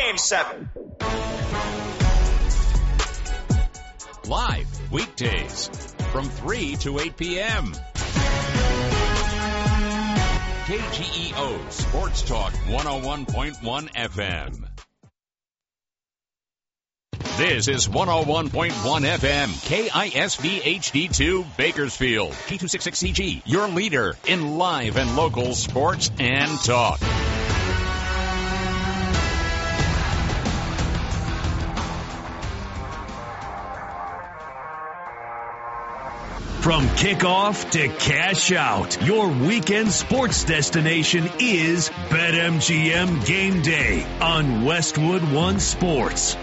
Game 7. Live weekdays from 3 to 8 p.m. KGEO Sports Talk 101.1 FM. This is 101.1 FM, KISV HD2 Bakersfield, K266CG, your leader in live and local sports and talk. From kickoff to cash out, your weekend sports destination is BetMGM Game Day on Westwood One Sports.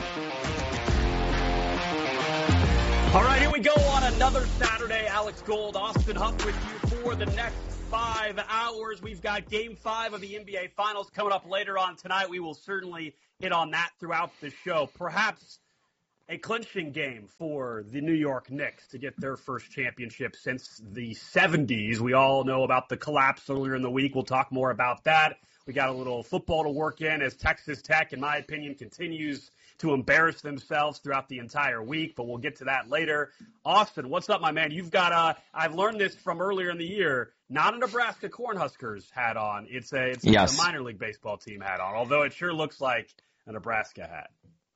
All right, here we go on another Saturday. Alex Gold, Austin Huff with you for the next 5 hours. We've got Game 5 of the NBA Finals coming up later on tonight. We will certainly hit on that throughout the show. Perhaps a clinching game for the New York Knicks to get their first championship since the 70s. We all know about the collapse earlier in the week. We'll talk more about that. We got a little football to work in as Texas Tech, in my opinion, continues to embarrass themselves throughout the entire week, but we'll get to that later. Austin, what's up, my man? You've got I've learned this from earlier in the year, not a Nebraska Cornhuskers hat on. It's a minor league baseball team hat on, although it sure looks like a Nebraska hat.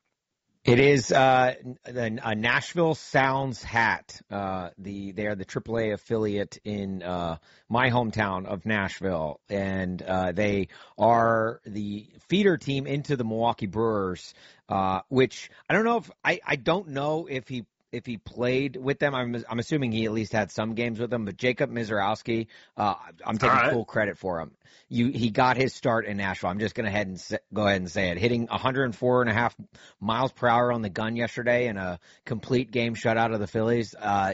It is a Nashville Sounds hat. They are the AAA affiliate in my hometown of Nashville, and they are the feeder team into the Milwaukee Brewers, which I don't know if he played with them. I'm assuming he at least had some games with them. But Jacob Mizorowski, I'm taking full credit for him. He got his start in Nashville. I'm just going to go ahead and say it. Hitting 104.5 miles per hour on the gun yesterday in a complete game shutout of the Phillies.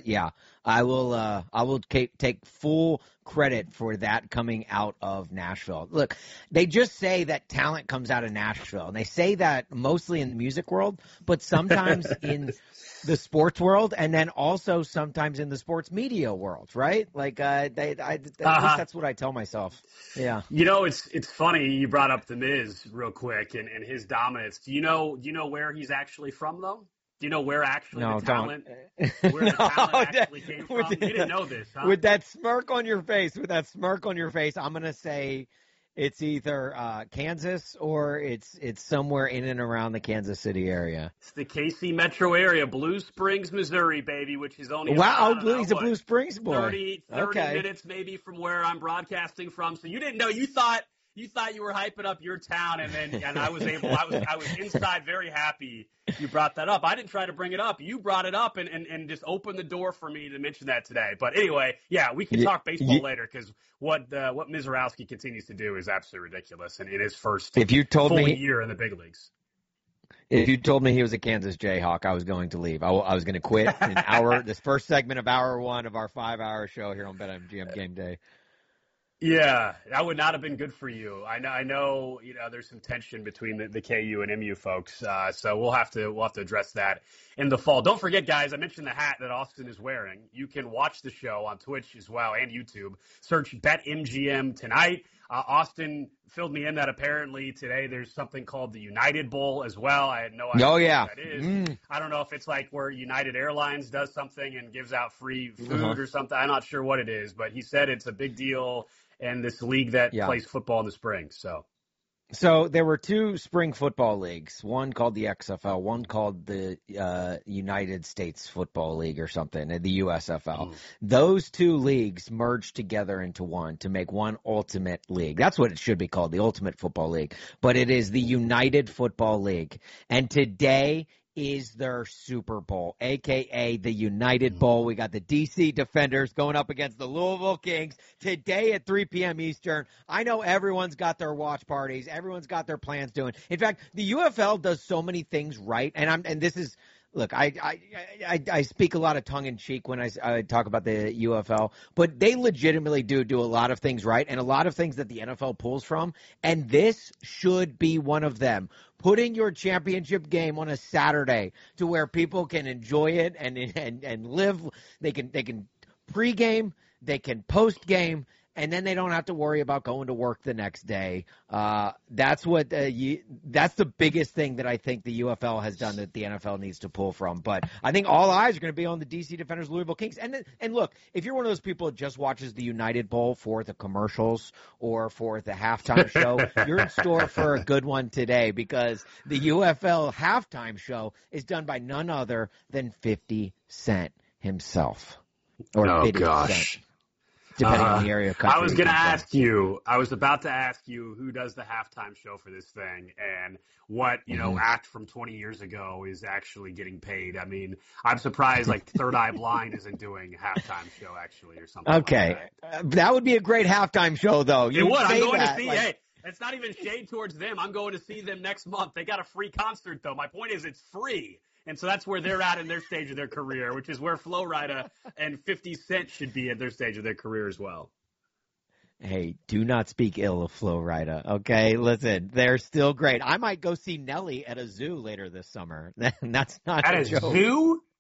I will take full credit for that coming out of Nashville. Look, they just say that talent comes out of Nashville, and they say that mostly in the music world, but sometimes in the sports world, and then also sometimes in the sports media world, right? Like, at least that's what I tell myself. Yeah. You know, it's funny you brought up the Miz real quick and his dominance. Do you know where he's actually from, though? Do you know where actually the talent actually came from? You didn't know this, huh? With that smirk on your face, I'm going to say it's either Kansas or it's somewhere in and around the Kansas City area. It's the KC metro area, Blue Springs, Missouri, baby, which is only he's a Blue Springs boy. 30 minutes maybe from where I'm broadcasting from. So you didn't know. You thought you were hyping up your town, and I was inside very happy you brought that up. I didn't try to bring it up. You brought it up and just opened the door for me to mention that today. But anyway, yeah, we can talk baseball later, because what Mizorowski continues to do is absolutely ridiculous, and in his first full year in the big leagues. If you told me he was a Kansas Jayhawk, I was going to leave. I was going to quit this first segment of hour one of our 5-hour show here on BetMGM Game Day. Yeah, that would not have been good for you. I know. There's some tension between the KU and MU folks, so we'll have to address that in the fall. Don't forget, guys, I mentioned the hat that Austin is wearing. You can watch the show on Twitch as well and YouTube. Search BetMGM tonight. Austin filled me in that apparently today there's something called the United Bowl as well. I had no idea what that is. I don't know if it's like where United Airlines does something and gives out free food or something. I'm not sure what it is, but he said it's a big deal in this league that plays football in the spring. So there were 2 spring football leagues, one called the XFL, one called the United States Football League or something, the USFL. Those 2 leagues merged together into one to make one ultimate league. That's what it should be called, the Ultimate Football League. But it is the United Football League. And today is their Super Bowl, a.k.a. the United Bowl. We got the D.C. Defenders going up against the Louisville Kings today at 3 p.m. Eastern. I know everyone's got their watch parties. Everyone's got their plans doing. In fact, the UFL does so many things right, and this is – look, I speak a lot of tongue-in-cheek when I talk about the UFL, but they legitimately do a lot of things right and a lot of things that the NFL pulls from, and this should be one of them. Putting your championship game on a Saturday to where people can enjoy it and live. They can pregame, they can postgame, and then they don't have to worry about going to work the next day. That's the biggest thing that I think the UFL has done that the NFL needs to pull from. But I think all eyes are going to be on the DC Defenders, Louisville Kings. And look, if you're one of those people that just watches the United Bowl for the commercials or for the halftime show, you're in store for a good one today, because the UFL halftime show is done by none other than 50 Cent himself. Or 50 Cent. Depending on the area of country. I was about to ask you who does the halftime show for this thing and what, act from 20 years ago is actually getting paid. I mean, I'm surprised like Third Eye Blind isn't doing a halftime show actually or something. Okay. Like that would be a great halftime show though. It would. I'm going to see, hey, it's not even shade towards them. I'm going to see them next month. They got a free concert though. My point is it's free. And so that's where they're at in their stage of their career, which is where Flo Rida and 50 Cent should be at their stage of their career as well. Hey, do not speak ill of Flo Rida, okay? Listen, they're still great. I might go see Nelly at a zoo later this summer. That's not at a joke. Zoo?